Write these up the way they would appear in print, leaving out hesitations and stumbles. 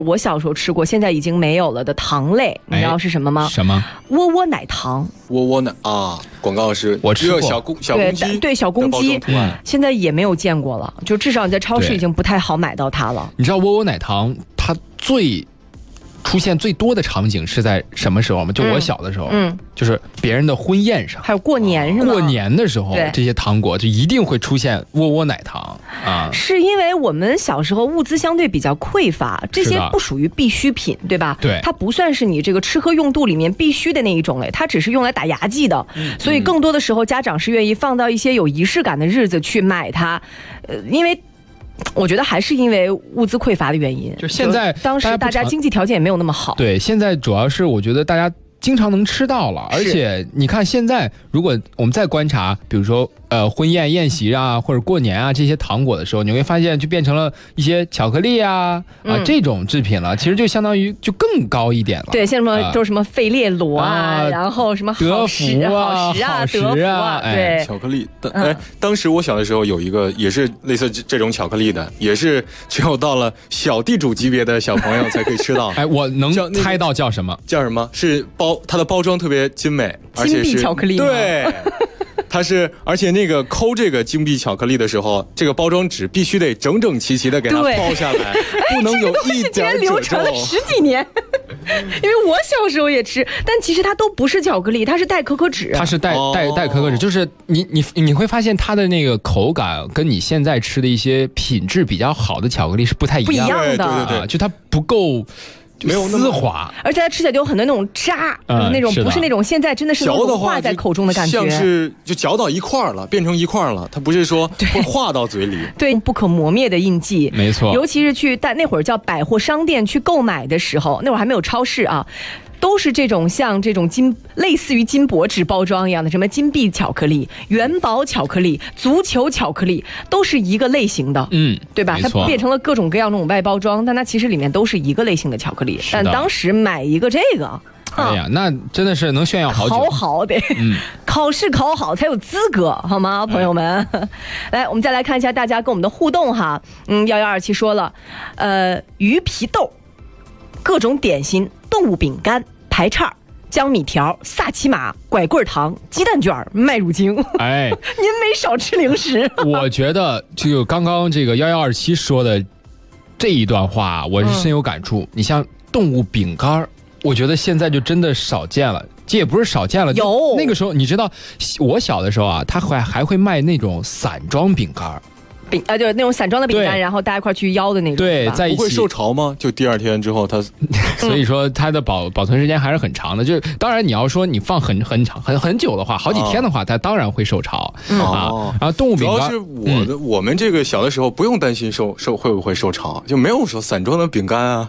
我小时候吃过，现在已经没有了的糖类，你知道是什么吗？ 什么？ 窝窝奶糖。 窝窝奶啊，广告是我吃过小公鸡， 对小公鸡，现在也没有见过了，就至少你在超市已经不太好买到它了。 你知道窝窝奶糖它出现最多的场景是在什么时候吗？就我小的时候，就是别人的婚宴上， 还有过年是吗？ 过年的时候，这些糖果就一定会出现窝窝奶糖啊。 是因为我们小时候物资相对比较匮乏，这些不属于必需品，对吧？ 对， 它不算是你这个吃喝用度里面必须的那一种类，它只是用来打牙祭的。所以更多的时候，家长是愿意放到一些有仪式感的日子去买它，因为。我觉得还是因为物资匮乏的原因， 就现在当时大家经济条件也没有那么好。 对，现在主要是我觉得大家经常能吃到了，而且你看现在，如果我们再观察，比如说婚宴宴席啊，或者过年啊这些糖果的时候，你会发现就变成了一些巧克力啊这种制品了，其实就相当于就更高一点了。 对，像什么都是什么费列罗啊，然后什么德芙啊、 好时啊，对， 巧克力。当时我小的时候有一个也是类似这种巧克力的，也是只有到了小地主级别的小朋友才可以吃到。 哎，我能猜到叫什么？ 叫什么？是它的包装特别精美，而且是金币巧克力。 对。它是，而且那个抠这个金币巧克力的时候，这个包装纸必须得整整齐齐的给它包下来，不能有一点褶皱。 流传了10几年，因为我小时候也吃，但其实它都不是巧克力，它是带可可脂。 它是带可可脂，就是你会发现它的那个口感跟你现在吃的一些品质比较好的巧克力是不太一样的， 对， 就它不够。没有丝滑， 而且它吃起来就有很多那种渣，那种不是那种现在真的是融化在口中的感觉， 像是就嚼到一块了，变成一块了，它不是说会化到嘴里， 对，不可磨灭的印记， 没错。 尤其是去那会儿叫百货商店去购买的时候，那会儿还没有超市啊。都是这种像这种类似于金箔纸包装一样的，什么金币巧克力、元宝巧克力、足球巧克力，都是一个类型的，对吧？它变成了各种各样那种外包装，但它其实里面都是一个类型的巧克力。但当时买一个这个， 哎呀，那真的是能炫耀好久， 好得，考试考好才有资格，好吗，朋友们？来，我们再来看一下大家跟我们的互动哈。1127说了，鱼皮豆、各种点心、动物饼干、排叉、江米条、萨琪玛、拐棍糖、鸡蛋卷、麦乳精。哎，您没少吃零食。 我觉得就刚刚这个1127说的这一段话，我是深有感触。你像动物饼干，我觉得现在就真的少见了。这也不是少见了， 有那个时候你知道，我小的时候啊，他还会卖那种散装饼干。 就是那种散装的饼干，然后大家一块去邀的那种， 对，在一起不会受潮吗？就第二天之后它， 所以说它的保存时间还是很长的。就当然你要说你放很长很久的话，好几天的话，它当然会受潮啊。然后动物饼干， 主要是我们这个小的时候不用担心会不会受潮，就没有说散装的饼干啊。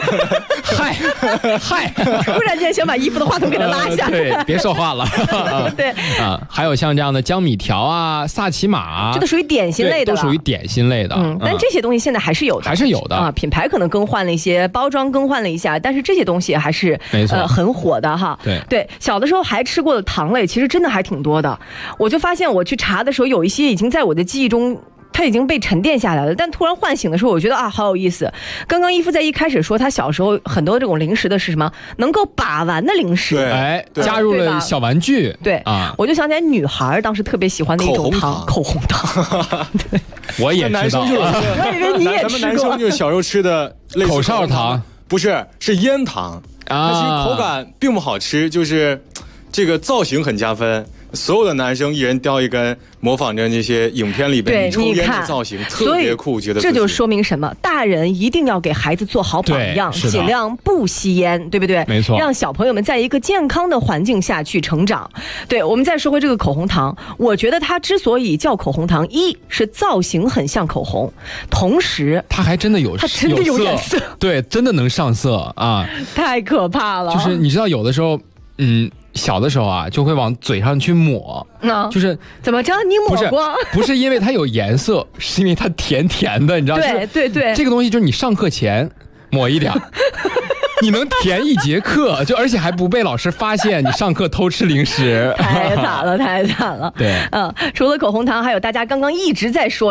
嗨， 突然间想把衣服的话筒给它拉下， 对，别说话了。 对啊，还有像这样的江米条啊、萨琪玛， 这都属于点心类的， 都属于点心类的。 但这些东西现在还是有的，啊，品牌可能更换了一些，包装更换了一下，但是这些东西还是很火的哈。对，小的时候还吃过的糖类，其实真的还挺多的。我就发现我去查的时候，有一些已经在我的记忆中。它已经被沉淀下来了，但突然唤醒的时候，我觉得好有意思。刚刚伊夫在一开始说他小时候很多这种零食的是什么能够把玩的零食， 对，加入了小玩具， 对啊，我就想起来女孩当时特别喜欢的一种糖，口红糖。对， 我也知道， 我以为你也吃过。 咱们男生就小时候吃的口哨糖， 不是烟糖它其实口感并不好吃，就是这个造型很加分。所有的男生一人叼一根，模仿着那些影片里边抽烟的造型，特别酷，觉得这就说明什么？大人一定要给孩子做好榜样，尽量不吸烟，对不对？ 没错， 让小朋友们在一个健康的环境下去成长。对，我们再说回这个口红糖，我觉得它之所以叫口红糖，一是造型很像口红，同时它还真的有颜色， 对，真的能上色啊！ 太可怕了。 就是你知道，有的时候，小的时候啊，就会往嘴上去抹，就是怎么着？你抹过？ 不是因为它有颜色，是因为它甜甜的，你知道吗？ 对， 这个东西就是你上课前抹一点，你能填一节课，而且还不被老师发现你上课偷吃零食， 太惨了。 对， 除了口红糖，还有大家刚刚一直在说。